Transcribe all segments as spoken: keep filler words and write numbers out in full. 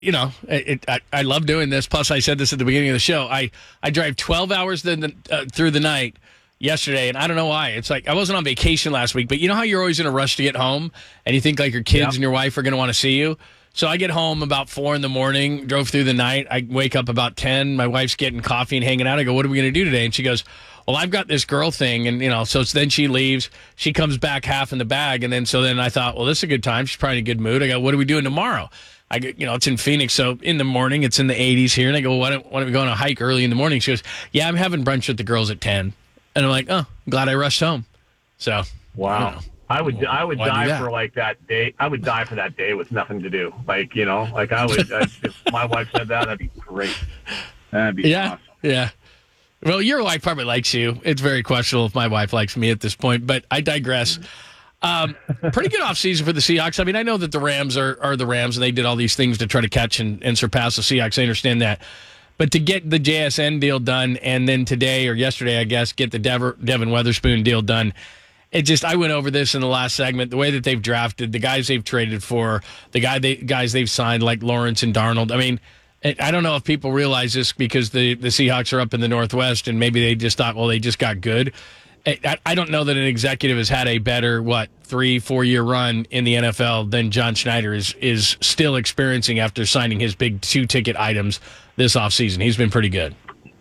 you know, it, I, I love doing this. Plus, I said this at the beginning of the show. I, I drive twelve hours the, the, uh, through the night yesterday, and I don't know why. It's like I wasn't on vacation last week, but you know how you're always in a rush to get home, and you think like your kids Yep. and your wife are going to want to see you? So I get home about four in the morning, drove through the night. I wake up about ten. My wife's getting coffee and hanging out. I go, what are we going to do today? And she goes, well, I've got this girl thing. And, you know, so then she leaves. She comes back half in the bag. And then so then I thought, well, this is a good time. She's probably in a good mood. I go, what are we doing tomorrow? I go, you know, it's in Phoenix. So in the morning, it's in the eighties here. And I go, well, why don't, why don't we go on a hike early in the morning? She goes, yeah, I'm having brunch with the girls at ten. And I'm like, oh, I'm glad I rushed home. So, Wow. you know. I would I would Why do die that? for like that day. I would die for that day with nothing to do. Like, you know, like I would, I, if my wife said that, that'd be great. That'd be Yeah, awesome. yeah. Well, your wife probably likes you. It's very questionable if my wife likes me at this point, but I digress. Um, pretty good offseason for the Seahawks. I mean, I know that the Rams are, are the Rams, and they did all these things to try to catch and, and surpass the Seahawks. I understand that. But to get the J S N deal done, and then today or yesterday, I guess, get the Dever, Devin Weatherspoon deal done, it just, I went over this in the last segment, the way that they've drafted, the guys they've traded for, the guy they, guys they've signed like Lawrence and Darnold. I mean, I don't know if people realize this because the, the Seahawks are up in the Northwest and maybe they just thought, well, they just got good. I, I don't know that an executive has had a better, what, three, four-year run in the N F L than John Schneider is is still experiencing after signing his big two-ticket items this offseason. He's been pretty good.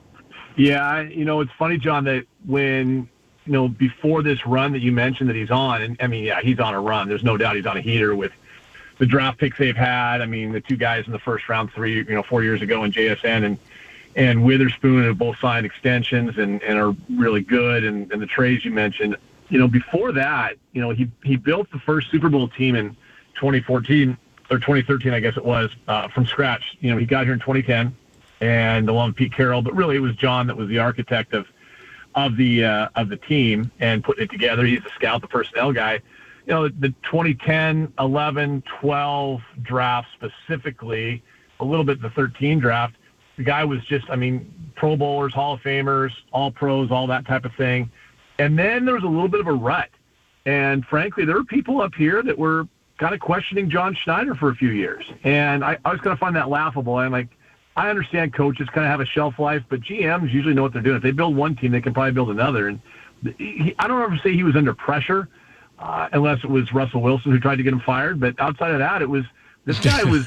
Yeah, you know, it's funny, John, that when, you know, before this run that you mentioned that he's on, and I mean, yeah, he's on a run. There's no doubt he's on a heater with the draft picks they've had. I mean, the two guys in the first round three, you know, four years ago in J S N and and Witherspoon have both signed extensions and, and are really good. And, and the trades you mentioned, you know, before that, you know, he, he built the first Super Bowl team in twenty fourteen or twenty thirteen, I guess it was, uh, from scratch. You know, he got here in twenty ten and along with Pete Carroll, but really it was John that was the architect of, of the, uh, of the team and putting it together. He's the scout, the personnel guy. You know, the twenty ten, eleven, twelve draft specifically, a little bit the thirteen draft, the guy was just, I mean, Pro Bowlers, Hall of Famers, all pros, all that type of thing. And then there was a little bit of a rut. And frankly, there were people up here that were kind of questioning John Schneider for a few years. And I, I was going to find that laughable. I'm like, I understand coaches kind of have a shelf life, but G Ms usually know what they're doing. If they build one team, they can probably build another. And he, I don't ever say he was under pressure, uh, unless it was Russell Wilson who tried to get him fired. But outside of that, it was, this guy was,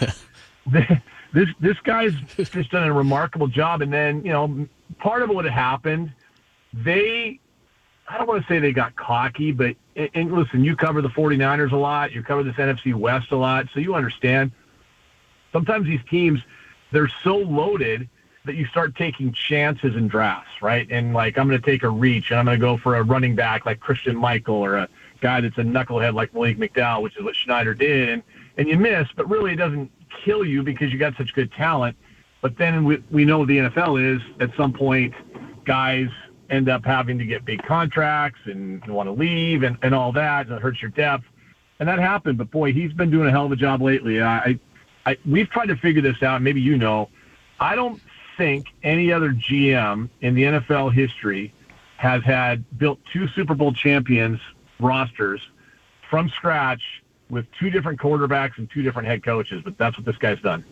this, this guy's just done a remarkable job. And then, you know, part of what had happened, they, I don't want to say they got cocky, but, and, and listen, you cover the 49ers a lot, you cover this N F C West a lot, so you understand. Sometimes these teams, they're so loaded that you start taking chances in drafts, right? And like, I'm going to take a reach, and I'm going to go for a running back like Christian Michael or a guy that's a knucklehead like Malik McDowell, which is what Schneider did, and, and you miss, but really it doesn't kill you because you got such good talent. But then we, we know what the N F L is, at some point, guys end up having to get big contracts and want to leave and, and all that, and it hurts your depth. And that happened, but boy, he's been doing a hell of a job lately. I, I, we've tried to figure this out, maybe you know. I don't think any other G M in the N F L history has had built two Super Bowl champions rosters from scratch with two different quarterbacks and two different head coaches, but that's what this guy's done.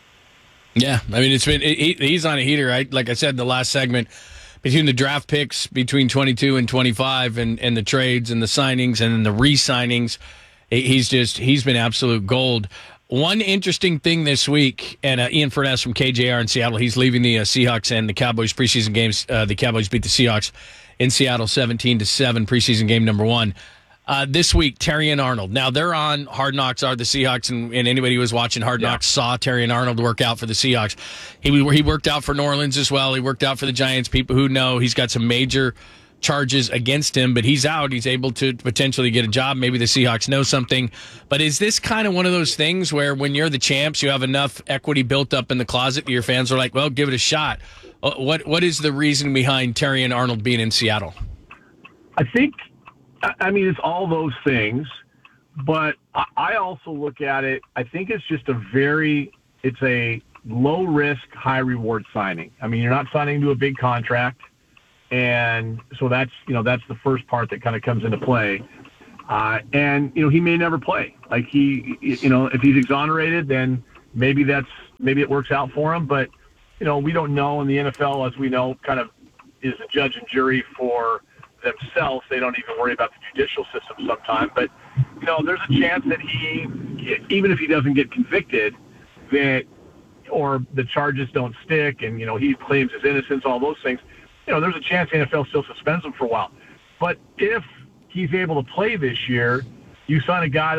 Yeah, I mean, it's been he, he's on a heater, right? Like I said in the last segment, between the draft picks between twenty-two and twenty-five and, and the trades and the signings and then the re-signings, he's just he's been absolute gold. One interesting thing this week, and uh, Ian Furness from K J R in Seattle, he's leaving the uh, Seahawks and the Cowboys preseason games. Uh, the Cowboys beat the Seahawks in Seattle seventeen to seven, preseason game number one. Uh, this week, Terry and Arnold. Now, they're on Hard Knocks, are the Seahawks, and, and anybody who was watching Hard Knocks yeah. saw Terry and Arnold work out for the Seahawks. He he worked out for New Orleans as well. He worked out for the Giants. People who know he's got some major charges against him, but he's out. He's able to potentially get a job. Maybe the Seahawks know something. But is this kind of one of those things where when you're the champs, you have enough equity built up in the closet that your fans are like, well, give it a shot? What What is the reason behind Terry and Arnold being in Seattle? I think, I mean, it's all those things, but I also look at it, I think it's just a very, it's a low-risk, high-reward signing. I mean, you're not signing to a big contract, and so that's, you know, that's the first part that kind of comes into play. Uh, and, you know, he may never play. Like he, you know, if he's exonerated, then maybe that's maybe it works out for him. But, you know, we don't know. And the N F L, as we know, kind of is a judge and jury for themselves. They don't even worry about the judicial system sometimes. But, you know, there's a chance that he, even if he doesn't get convicted, that or the charges don't stick and, you know, he claims his innocence, all those things, you know, there's a chance the N F L still suspends him for a while. But if he's able to play this year, you sign a guy